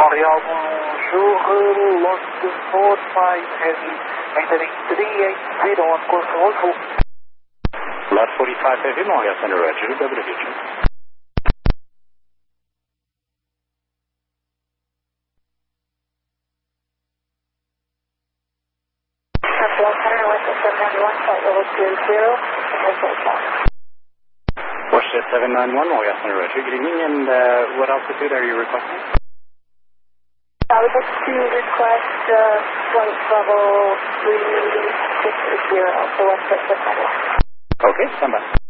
Montreal, bonjour, Lost 45 Heavy, maintaining 380 on course hold full. Lot 45 Heavy, Montreal Center, Roger, WH. Montreal Center, West 791, flight level 20, Washjet 791, Montreal Center, Roger. Good evening, and what altitude are you requesting? I would like to request flight level 360, so West 791. Okay, stand by.